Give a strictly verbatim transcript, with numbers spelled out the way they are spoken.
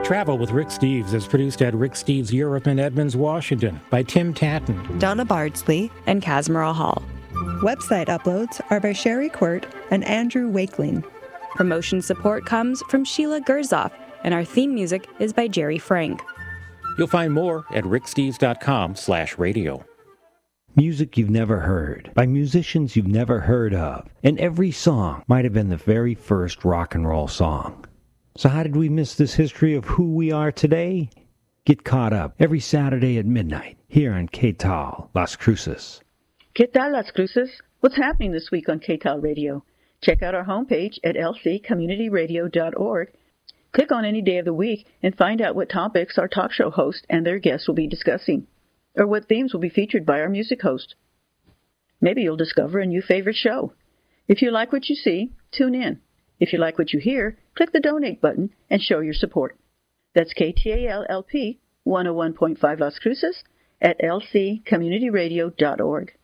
Travel with Rick Steves is produced at Rick Steves Europe in Edmonds, Washington by Tim Tatton, Donna Bardsley, and Casmara Hall. Website uploads are by Sherry Quirt and Andrew Wakeling. Promotion support comes from Sheila Gerzoff, and our theme music is by Jerry Frank. You'll find more at ricksteves.com slash radio. Music you've never heard, by musicians you've never heard of, and every song might have been the very first rock and roll song. So how did we miss this history of who we are today? Get caught up every Saturday at midnight here on K T A L Las Cruces. ¿Qué tal, Las Cruces? What's happening this week on K T A L Radio? Check out our homepage at l c community radio dot org. Click on any day of the week and find out what topics our talk show host and their guests will be discussing, or what themes will be featured by our music host. Maybe you'll discover a new favorite show. If you like what you see, tune in. If you like what you hear, click the donate button and show your support. That's K T A L L P one oh one point five Las Cruces at l c community radio dot org.